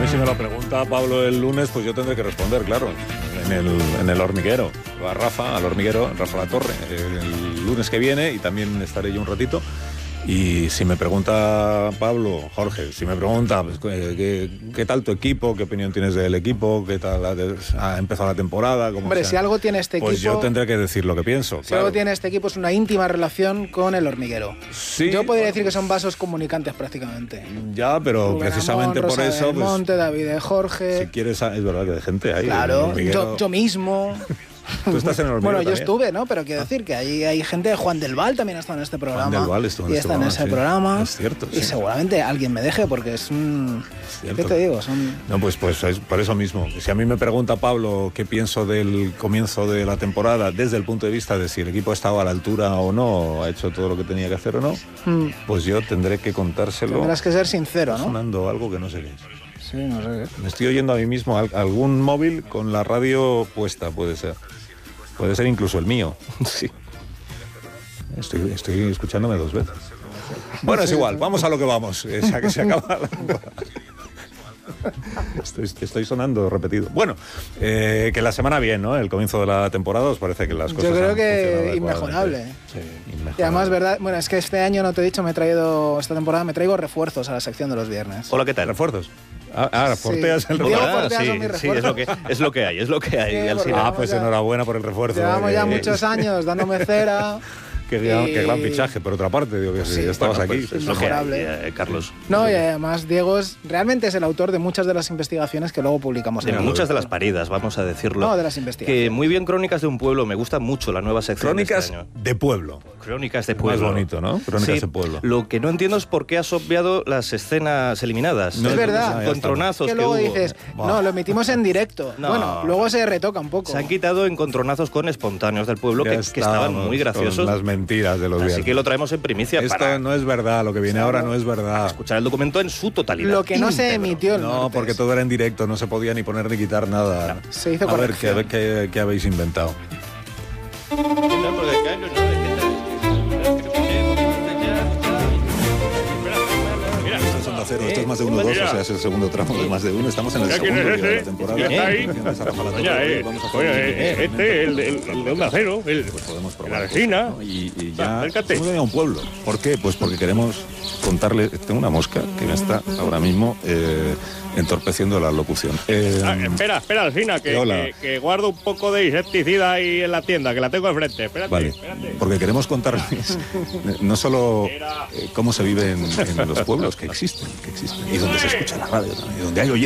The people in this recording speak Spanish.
si me lo pregunta Pablo el lunes, pues yo tendré que responder, claro, en el hormiguero. Va Rafa al hormiguero, Rafa La Torre, el lunes que viene, y también estaré yo un ratito. Y si me pregunta Pablo, Jorge, si me pregunta pues, ¿qué tal tu equipo? ¿Qué opinión tienes del equipo? ¿Qué tal ha empezado la temporada? Hombre, si algo tiene este equipo... Pues yo tendré que decir lo que pienso. Si algo tiene este equipo es una íntima relación con el hormiguero. Sí, yo podría decir que son vasos comunicantes prácticamente. Ya, pero Rubén precisamente Amón, por Rosa eso... del pues, Monte, David de Jorge... Si quieres, es verdad que hay gente ahí. Claro, yo mismo... Tú estás en el hormiguero. Bueno, yo también. Estuve, ¿no? Pero quiero decir que ahí hay gente, Juan del Val también está en este programa. Juan del Val estuvo en y este está en ese programa. Es cierto, y seguramente alguien me deje porque es un... ¿Qué te digo? No, pues es por eso mismo. Si a mí me pregunta Pablo qué pienso del comienzo de la temporada desde el punto de vista de si el equipo ha estado a la altura o no, ha hecho todo lo que tenía que hacer o no, pues yo tendré que contárselo. Tendrás que ser sincero, ¿no? Sonando algo que no sé qué es. Sí, no sé qué. Me estoy oyendo a mí mismo algún móvil con la radio puesta, puede ser. Puede ser incluso el mío. Sí. Estoy escuchándome 2 veces. Bueno, es igual, vamos a lo que vamos. Ya que se acaba la... Estoy sonando repetido. Bueno, que la semana bien, ¿no? El comienzo de la temporada, ¿os parece que las cosas? Yo creo han que inmejorable. Sí, inmejorable. Y además, verdad, bueno, es que este año, no te he dicho, esta temporada me traigo refuerzos a la sección de los viernes. Hola, ¿qué tal? ¿Refuerzos? Forteas el Diego refuerzo. Fortea son mis Sí, refuerzos. es lo que hay. Porque Pues enhorabuena por el refuerzo. Llevamos ya muchos años dándome cera. Qué gran fichaje, por otra parte, digo que sí, estabas aquí. Pues es lo que hay, Carlos. No, y además Diego realmente es el autor de muchas de las investigaciones que luego publicamos. De muchas de las paridas, vamos a decirlo. No, de las investigaciones. Que muy bien Crónicas de un pueblo, me gusta mucho la nueva sección Crónicas de este año. de pueblo. Crónicas de pueblo. Más bonito, ¿no? Crónicas sí, de pueblo. Lo que no entiendo es por qué has obviado las escenas eliminadas. No, es verdad. Encontronazos que luego hubo. dices, no, lo emitimos en directo. No. Bueno, luego se retoca un poco. Se han quitado encontronazos con espontáneos del pueblo que estaban muy graciosos. Las mentiras de los Así que lo traemos en primicia. Esto para no es verdad, lo que viene ahora no es verdad. escuchar el documento en su totalidad. Lo que no se íntegro. emitió el No, martes. porque todo era en directo, no se podía ni poner ni quitar nada. No, se hizo a ver corrección. qué habéis inventado. Esto es Onda Cero, esto es Más de Uno 2, o sea, es el segundo tramo de Más de Uno. Estamos en el segundo día de la temporada. ¿Quién está ahí? El de Onda Cero, Pues podemos probar. la vecina. ¿no? Y ya Acércate. hemos venido a un pueblo. ¿Por qué? Pues porque queremos contarle. Tengo una mosca que me está ahora mismo entorpeciendo la locución. Espera, Alcina, que guardo un poco de insecticida ahí en la tienda, que la tengo enfrente. Espérate, Vale, espérate. porque queremos contarles no solo cómo se vive en los pueblos que existen, y donde se escucha la radio, y donde hay oyentes.